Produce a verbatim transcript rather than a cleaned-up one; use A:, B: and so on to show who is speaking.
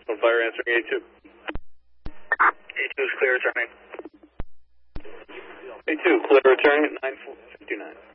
A: Fire answering A two.
B: A two is clear, returning.
A: A two, clear returning at nine fifty-nine.